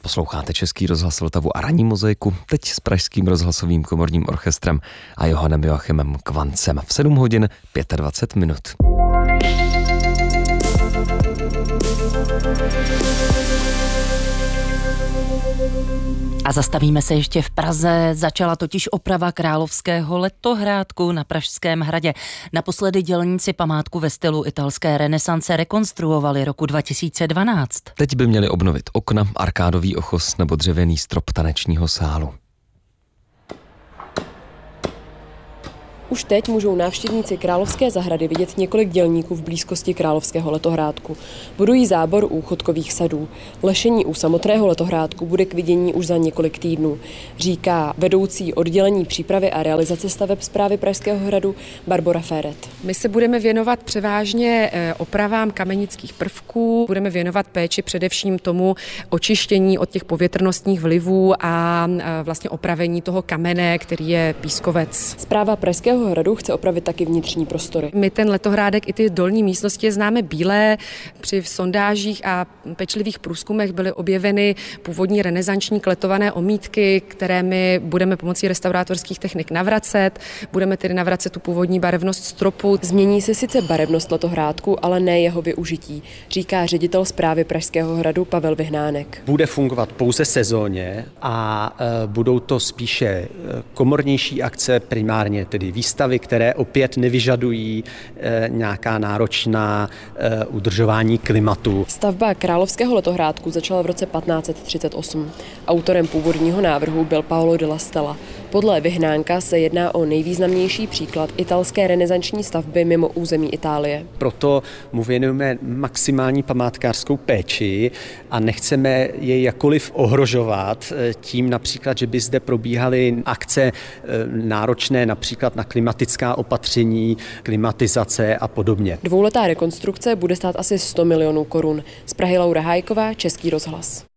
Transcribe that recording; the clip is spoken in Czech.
Posloucháte Český rozhlas Vltavu a ranní mozaiku, teď s Pražským rozhlasovým komorním orchestrem a Johannem Joachimem Kvancem v 7 hodin 25 minut. A zastavíme se ještě v Praze. Začala totiž oprava Královského letohrádku na Pražském hradě. Naposledy dělníci památku ve stylu italské renesance rekonstruovali roku 2012. Teď by měli obnovit okna, arkádový ochos nebo dřevěný strop tanečního sálu. Už teď můžou návštěvníci Královské zahrady vidět několik dělníků v blízkosti Královského letohrádku. Budují zábor u chodkových sadů. Lešení u samotného letohrádku bude k vidění už za několik týdnů, říká vedoucí oddělení přípravy a realizace staveb Správy Pražského hradu Barbora Féret. My se budeme věnovat převážně opravám kamenických prvků, budeme věnovat péči především tomu očištění od těch povětrnostních vlivů a vlastně opravení toho kamene, který je pískovec. Správa Pražského hradu chce opravit taky vnitřní prostory. My ten letohrádek i ty dolní místnosti známe bílé. Při sondážích a pečlivých průzkumech byly objeveny původní renesanční kletované omítky, které my budeme pomocí restaurátorských technik navracet. Budeme tedy navracet tu původní barevnost stropu. Změní se sice barevnost letohrádku, ale ne jeho využití, říká ředitel Správy Pražského hradu Pavel Vyhnánek. Bude fungovat pouze sezóně a budou to spíše komornější akce, primárně tedy výstavy, které opět nevyžadují nějaká náročná udržování klimatu. Stavba Královského letohrádku začala v roce 1538. Autorem původního návrhu byl Paolo della Stella. Podle Vyhnánka se jedná o nejvýznamnější příklad italské renesanční stavby mimo území Itálie. Proto mu věnujeme maximální památkářskou péči a nechceme jej jakkoliv ohrožovat tím například, že by zde probíhaly akce náročné například na klimatická opatření, klimatizace a podobně. Dvouletá rekonstrukce bude stát asi 100 milionů korun. Z Prahy Laura Hájková, Český rozhlas.